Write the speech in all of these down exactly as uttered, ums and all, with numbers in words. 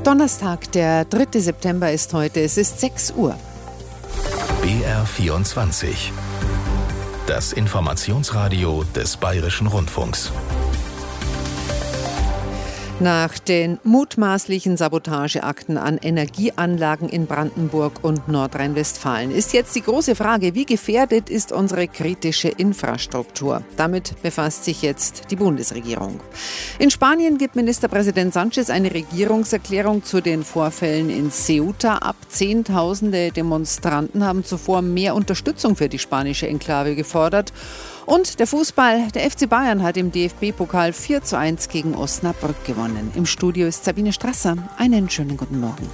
Donnerstag, der dritte September ist heute. Es ist sechs Uhr. B R vierundzwanzig. Das Informationsradio des Bayerischen Rundfunks. Nach den mutmaßlichen Sabotageakten an Energieanlagen in Brandenburg und Nordrhein-Westfalen ist jetzt die große Frage, wie gefährdet ist unsere kritische Infrastruktur? Damit befasst sich jetzt die Bundesregierung. In Spanien gibt Ministerpräsident Sánchez eine Regierungserklärung zu den Vorfällen in Ceuta ab. Zehntausende Demonstranten haben zuvor mehr Unterstützung für die spanische Enklave gefordert. Und der Fußball, der F C Bayern hat im D F B-Pokal vier zu eins gegen Osnabrück gewonnen. Im Studio ist Sabine Strasser. Einen schönen guten Morgen.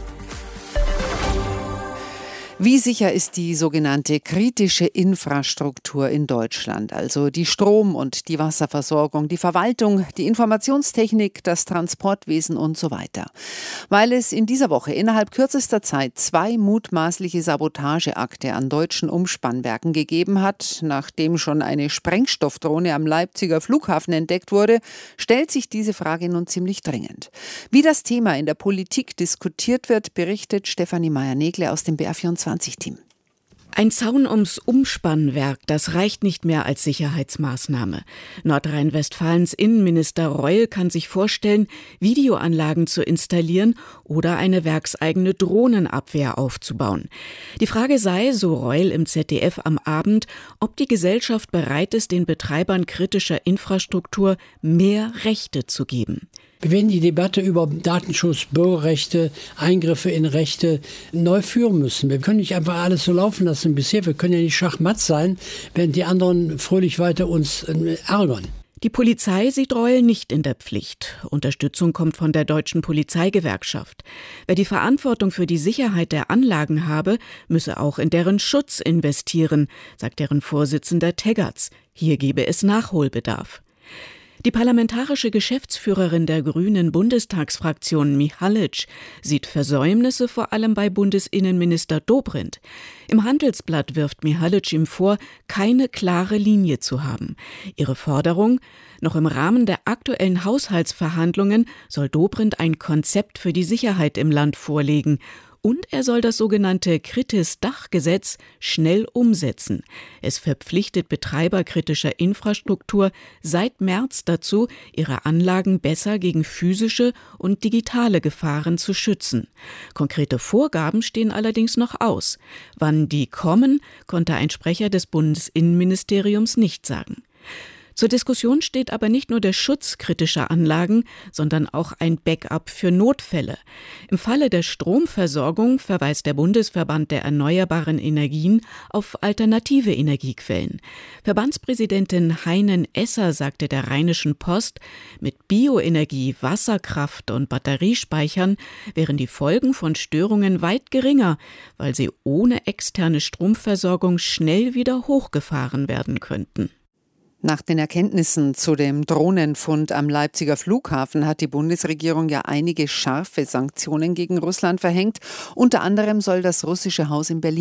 Wie sicher ist die sogenannte kritische Infrastruktur in Deutschland? Also die Strom- und die Wasserversorgung, die Verwaltung, die Informationstechnik, das Transportwesen und so weiter. Weil es in dieser Woche innerhalb kürzester Zeit zwei mutmaßliche Sabotageakte an deutschen Umspannwerken gegeben hat, nachdem schon eine Sprengstoffdrohne am Leipziger Flughafen entdeckt wurde, stellt sich diese Frage nun ziemlich dringend. Wie das Thema in der Politik diskutiert wird, berichtet Stefanie Meyer-Negle aus dem B R vierundzwanzig Team. Ein Zaun ums Umspannwerk, das reicht nicht mehr als Sicherheitsmaßnahme. Nordrhein-Westfalens Innenminister Reul kann sich vorstellen, Videoanlagen zu installieren oder eine werkseigene Drohnenabwehr aufzubauen. Die Frage sei, so Reul im Z D F am Abend, ob die Gesellschaft bereit ist, den Betreibern kritischer Infrastruktur mehr Rechte zu geben. Wir werden die Debatte über Datenschutz, Bürgerrechte, Eingriffe in Rechte neu führen müssen. Wir können nicht einfach alles so laufen lassen bisher. Wir können ja nicht Schachmatt sein, während die anderen fröhlich weiter uns ärgern. Die Polizei sieht Reul nicht in der Pflicht. Unterstützung kommt von der Deutschen Polizeigewerkschaft. Wer die Verantwortung für die Sicherheit der Anlagen habe, müsse auch in deren Schutz investieren, sagt deren Vorsitzender Teggerts. Hier gebe es Nachholbedarf. Die parlamentarische Geschäftsführerin der Grünen Bundestagsfraktion Mihalic sieht Versäumnisse vor allem bei Bundesinnenminister Dobrindt. Im Handelsblatt wirft Mihalic ihm vor, keine klare Linie zu haben. Ihre Forderung: Noch im Rahmen der aktuellen Haushaltsverhandlungen soll Dobrindt ein Konzept für die Sicherheit im Land vorlegen. Und er soll das sogenannte Kritis-Dach-Gesetz schnell umsetzen. Es verpflichtet Betreiber kritischer Infrastruktur seit März dazu, ihre Anlagen besser gegen physische und digitale Gefahren zu schützen. Konkrete Vorgaben stehen allerdings noch aus. Wann die kommen, konnte ein Sprecher des Bundesinnenministeriums nicht sagen. Zur Diskussion steht aber nicht nur der Schutz kritischer Anlagen, sondern auch ein Backup für Notfälle. Im Falle der Stromversorgung verweist der Bundesverband der erneuerbaren Energien auf alternative Energiequellen. Verbandspräsidentin Heinen Esser sagte der Rheinischen Post, mit Bioenergie, Wasserkraft und Batteriespeichern wären die Folgen von Störungen weit geringer, weil sie ohne externe Stromversorgung schnell wieder hochgefahren werden könnten. Nach den Erkenntnissen zu dem Drohnenfund am Leipziger Flughafen hat die Bundesregierung ja einige scharfe Sanktionen gegen Russland verhängt. Unter anderem soll das russische Haus in Berlin